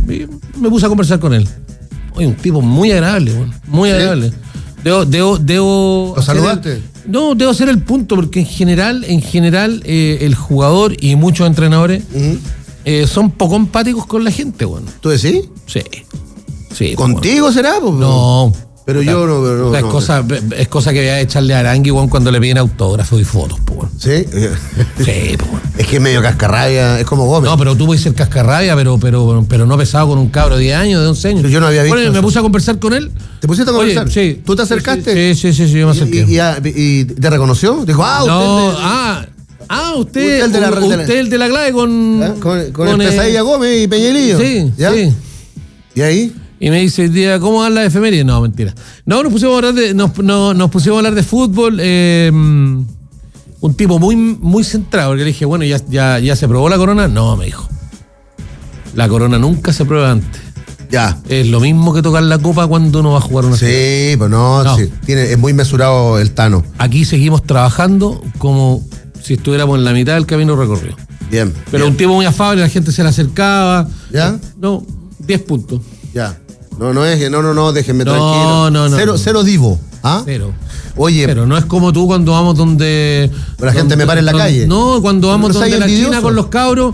Y me puse a conversar con él. Oye, un tipo muy agradable, bueno, muy agradable. Debo ¿Lo saludaste? No, debo hacer el punto, porque en general, el jugador y muchos entrenadores son poco empáticos con la gente, bueno. ¿Tú decís? Sí. ¿Contigo bueno. será? Pues, no. Pero yo no. Es cosa que voy a echarle a Arangui, bueno, cuando le piden autógrafos y fotos, pues, bueno. ¿Sí? Sí, pues, bueno. Es que es medio cascarrabia, es como Gómez. No, pero tú puedes ser cascarrabia, pero no pesado con un cabro de 10 años, de 11 años. Yo no había visto. Bueno, me puse a conversar con él. ¿Te pusiste a conversar? Oye, sí. ¿Tú te acercaste? Sí, yo me acerqué. ¿Y te reconoció? Dijo, usted el de la clave con el Pesadilla Gómez y Peñalillo. Sí. ¿Y ahí? Y me dice, tía, ¿cómo van las efemérides? No, mentira. No, nos pusimos a hablar de fútbol. Un tipo muy, muy centrado, porque le dije, bueno, ¿ya se probó la corona? No, me dijo. La corona nunca se prueba antes. Ya. Es lo mismo que tocar la copa cuando uno va a jugar una final. Sí, pues no. Sí. Es muy mesurado el Tano. Aquí seguimos trabajando como si estuviéramos en la mitad del camino recorrido. Bien. Pero un tipo muy afable, la gente se le acercaba. ¿Ya? No, 10 puntos. Ya. No, déjenme tranquilo. No. Cero divo. ¿Ah? Cero. Oye. Pero no es como tú cuando vamos donde la gente me para en la calle. No, cuando vamos donde la envidioso. China con los cabros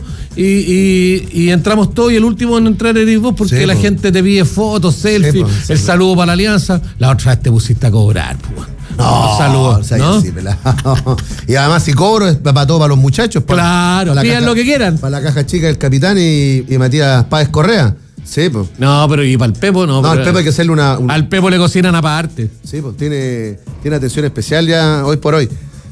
y entramos todos y el último en entrar eres vos porque la gente te pide fotos, selfies, el saludo para la alianza. La otra vez te pusiste a cobrar, pues. No, saludos, ¿no? Sí, y además si cobro es para todo, para los muchachos. Claro, pidan lo que quieran. Para la caja chica del capitán y Matías Páez Correa. Sí, pues. No, pero y para el Pepo no. No, al Pepo hay que hacerle una... Al Pepo le cocinan aparte. Sí, pues tiene atención especial ya hoy por hoy.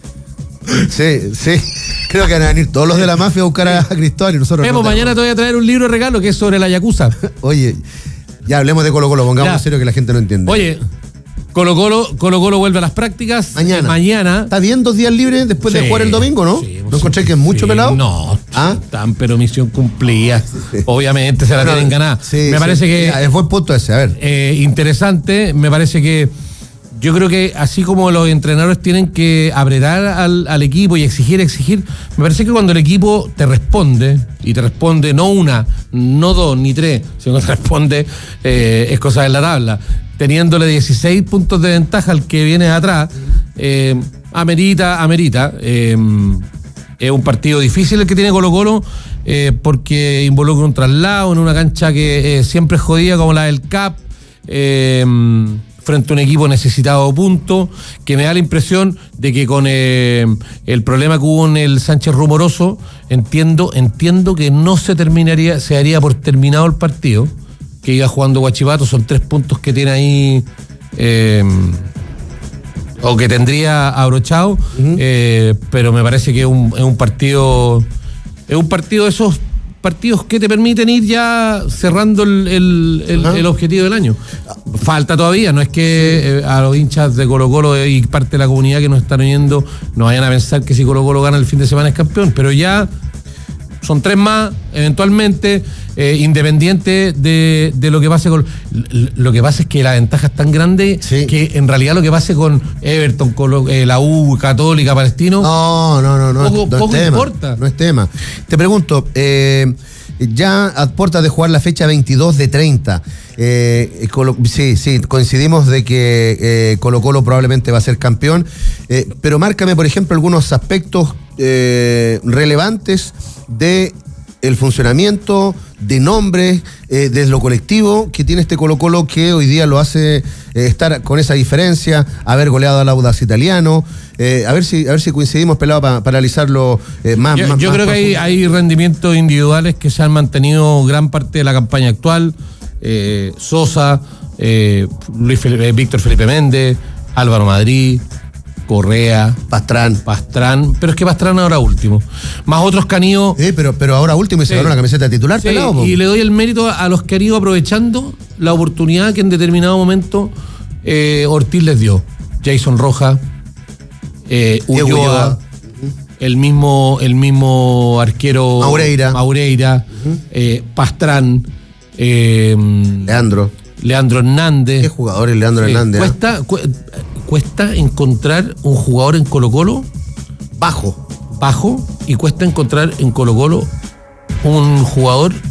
Sí. Creo que van a venir todos los de la mafia a buscar a Cristóbal y nosotros. Pepo, mañana te voy a traer un libro de regalo que es sobre la Yakuza. Oye, ya hablemos de Colo-Colo, pongamos en serio que la gente no entiende. Oye, Colo-Colo vuelve a las prácticas. Mañana. ¿Está bien 2 días libres después de jugar el domingo, no? Sí, ¿no encontré que es mucho pelado? No, pero misión cumplida. Sí. Obviamente se la tienen ganada. Me parece que... es buen punto ese, a ver. Interesante, me parece que... Yo creo que así como los entrenadores tienen que apretar al equipo y exigir, me parece que cuando el equipo te responde, y te responde no una, no 2, ni 3, sino que te responde, es cosa de la tabla, teniéndole 16 puntos de ventaja al que viene atrás, amerita. Es un partido difícil el que tiene Colo-Colo, porque involucra un traslado en una cancha que siempre es jodida como la del CAP, frente a un equipo necesitado de puntos, que me da la impresión de que con el problema que hubo en el Sánchez Rumoroso, entiendo que no se daría por terminado el partido, que iba jugando Huachipato, son 3 puntos que tiene ahí, o que tendría abrochado, pero me parece que es un partido de esos partidos que te permiten ir ya cerrando el objetivo del año. Falta todavía, no es que a los hinchas de Colo-Colo y parte de la comunidad que nos están oyendo no vayan a pensar que si Colo-Colo gana el fin de semana es campeón, pero ya son 3 más, eventualmente, independiente de lo que pase con... Lo que pasa es que la ventaja es tan grande que en realidad lo que pase con Everton, con la U, Católica, Palestino... No poco es importa. Tema, no es tema. Te pregunto, ya a puertas de jugar la fecha 22 de 30, coincidimos de que Colo-Colo probablemente va a ser campeón, pero márcame, por ejemplo, algunos aspectos relevantes de el funcionamiento, de nombres, desde lo colectivo que tiene este Colo-Colo, que hoy día lo hace estar con esa diferencia, haber goleado al Audax Italiano, a ver si coincidimos, pelado, para analizarlo más. Yo creo que hay rendimientos individuales que se han mantenido gran parte de la campaña actual. Sosa, Víctor Felipe Méndez, Álvaro Madrid, Correa, Pastrán, pero es que Pastrán ahora último. Más otros que han ido. Pero ahora último y se ganó la camiseta titular, pelado. Y le doy el mérito a los que han ido aprovechando la oportunidad que en determinado momento Ortiz les dio. Jason Rojas, Ulloa, el mismo arquero Maureira, Pastrán, Leandro Hernández. ¿Qué jugador es Leandro Hernández? Cuesta encontrar un jugador en Colo-Colo bajo, y cuesta encontrar en Colo-Colo un jugador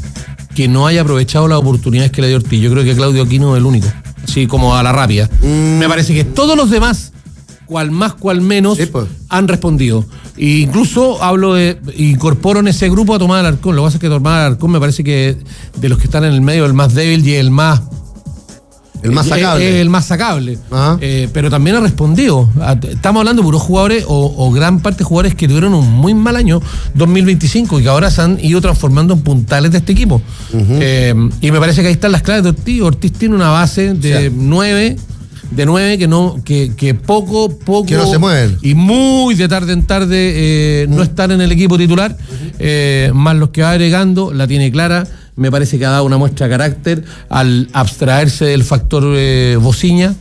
que no haya aprovechado las oportunidades que le dio Ortiz. Yo creo que Claudio Aquino es el único, así como a la rápida. Me parece que todos los demás, cual más, cual menos, sí, pues, han respondido. E incluso incorporo en ese grupo a Tomás Alarcón. Lo que pasa es que Tomás Alarcón me parece que de los que están en el medio, el más débil y el más sacable. El más sacable. Pero también ha respondido. Estamos hablando de puros jugadores o gran parte de jugadores que tuvieron un muy mal año 2025 y que ahora se han ido transformando en puntales de este equipo. Y me parece que ahí están las claves de Ortiz. Ortiz tiene una base de 9 que poco que no se mueven y muy de tarde en tarde no están en el equipo titular, más los que va agregando, la tiene clara. Me parece que ha dado una muestra de carácter al abstraerse del factor Bociña.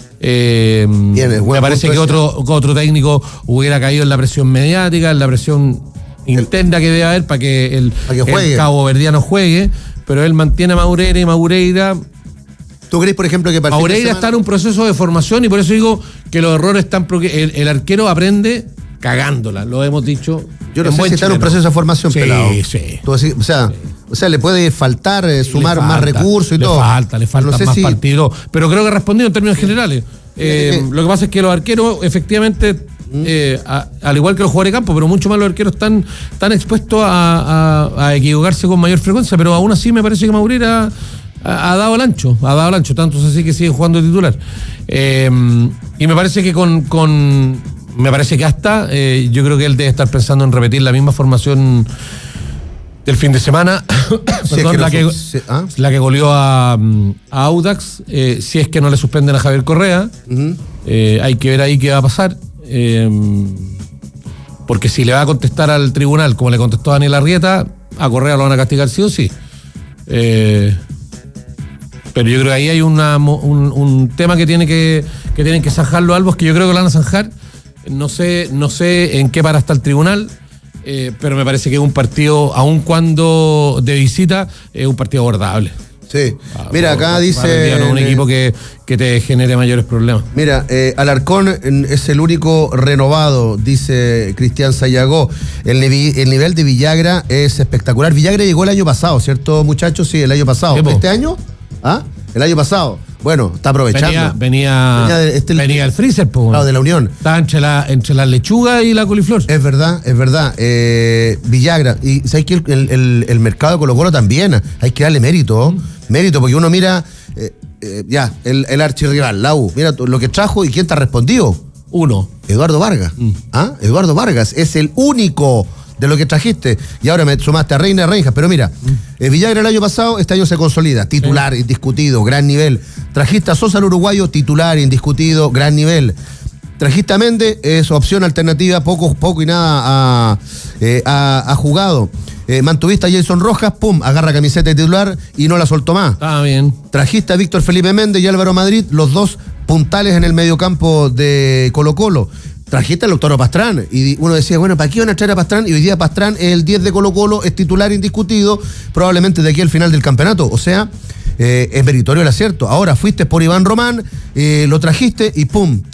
Me parece que otro técnico hubiera caído en la presión mediática, en la presión interna que debe haber para que el Cabo Verdiano juegue, pero él mantiene a Maureira y Maureira. ¿Tú crees, por ejemplo, que Maureira está en un proceso de formación y por eso digo que los errores están porque el arquero aprende cagándola, lo hemos dicho. Yo no sé si está en un proceso de formación, pelado. Sí. O sea, le puede faltar sumar más recursos y todo. Le falta más partidos. Pero creo que ha respondido en términos generales. Lo que pasa es que los arqueros, efectivamente, al igual que los jugadores de campo, pero mucho más los arqueros están expuestos a equivocarse con mayor frecuencia. Pero aún así me parece que Maureira ha dado el ancho, tanto es así que sigue jugando titular. Y me parece que me parece que hasta yo creo que él debe estar pensando en repetir la misma formación del fin de semana. Perdón, la que goleó a Audax, si es que no le suspenden a Javier Correa. Hay que ver ahí qué va a pasar, porque si le va a contestar al tribunal como le contestó a Daniel Arrieta, a Correa lo van a castigar sí o sí. Pero yo creo que ahí hay un tema que tienen que zanjar los albos, que yo creo que lo van a zanjar. No sé en qué para está el tribunal, pero me parece que es un partido, aun cuando de visita, es un partido abordable. Sí. Mira, acá dice... No, un equipo que te genere mayores problemas. Mira, Alarcón es el único renovado, dice Cristian Sayagó. El nivel de Villagra es espectacular. Villagra llegó el año pasado, ¿cierto, muchachos? Sí, el año pasado. ¿Este año? El año pasado. Bueno, está aprovechando. Venía el freezer, claro, de la Unión. Estaba entre la lechuga y la coliflor. Es verdad. Villagra. Y sabes que el mercado de Colo-Colo también hay que darle mérito. Mérito, porque uno mira el archirrival, la U. Mira lo que trajo y quién te ha respondido. Eduardo Vargas. Eduardo Vargas es el único de lo que trajiste, y ahora me sumaste a Reina Reinjas, pero mira, Villagra el año pasado, este año se consolida, titular, indiscutido, gran nivel. Trajiste a Sosa, el uruguayo, titular, indiscutido, gran nivel. Trajiste a Méndez, es opción alternativa, poco y nada ha jugado. Mantuviste a Jason Rojas, agarra camiseta de titular y no la soltó más. Está bien. Trajiste a Víctor Felipe Méndez y Álvaro Madrid, los dos puntales en el mediocampo de Colo-Colo. Trajiste al doctor Pastrán y uno decía, bueno, ¿para qué iban a traer a Pastrán? Y hoy día Pastrán es el 10 de Colo-Colo, es titular indiscutido, probablemente de aquí al final del campeonato. O sea, es meritorio el acierto. Ahora fuiste por Iván Román, lo trajiste y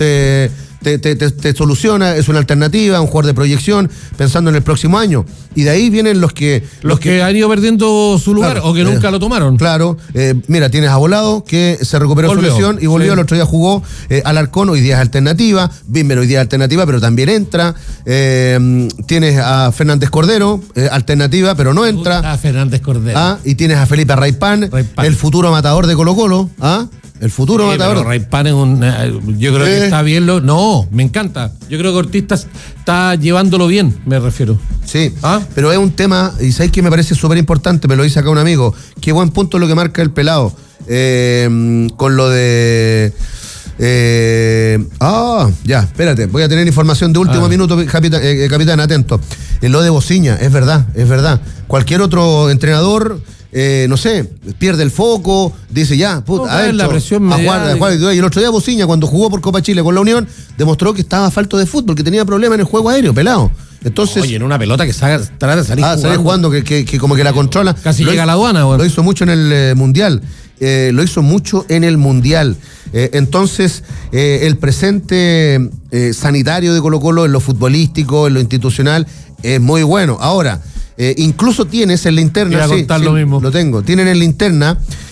te soluciona, es una alternativa, un jugador de proyección, pensando en el próximo año. Y de ahí vienen los que han ido perdiendo su lugar, claro, o que nunca lo tomaron. Claro, mira, tienes a Volado, que se recuperó su lesión y volvió, el otro día jugó. Alarcón hoy día es alternativa, Bimber hoy día es alternativa, pero también entra. Tienes a Fernández Cordero, alternativa, pero no entra. Fernández Cordero. Y tienes a Felipe Raipán, el futuro matador de Colo-Colo. El futuro matador. Pero Raipán es yo creo que está bien. No, me encanta. Yo creo que Ortiz está llevándolo bien, me refiero. Sí, pero es un tema, y sabéis que me parece súper importante, me lo dice acá un amigo. Qué buen punto lo que marca el pelado. Con lo de... espérate, voy a tener información de último minuto, capitán, atento. Lo de Bociña, es verdad. Cualquier otro entrenador... no sé, pierde el foco, dice la presión y el otro día Bociña, cuando jugó por Copa Chile con la Unión, demostró que estaba falto de fútbol, que tenía problemas en el juego aéreo, pelado. Entonces, en una pelota que trata de salir jugando, que como que la controla. Casi llega a la aduana, Lo hizo mucho en el Mundial. Entonces, el presente sanitario de Colo-Colo en lo futbolístico, en lo institucional, es muy bueno. Ahora, Incluso tienes en la interna. Iba a contar lo mismo. Lo tengo. Tienen en la interna